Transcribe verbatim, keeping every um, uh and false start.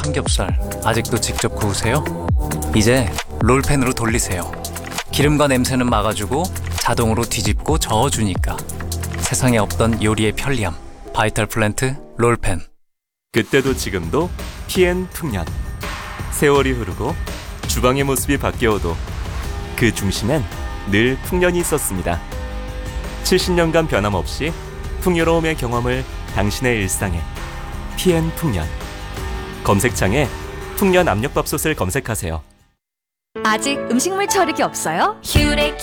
삼겹살 아직도 직접 구우세요? 이제 롤팬으로 돌리세요. 기름과 냄새는 막아주고 자동으로 뒤집고 저어주니까 세상에 없던 요리의 편리함. 바이탈 플랜트 롤팬. 그때도 지금도 티엔 풍년. 세월이 흐르고 주방의 모습이 바뀌어도 그 중심엔 늘 풍년이 있었습니다. 칠십 년간 변함없이 풍요로움의 경험을 당신의 일상에. 티엔 풍년. 검색창에 풍년 압력밥솥을 검색하세요. 아직 음식물 처리기 없어요? 큐렉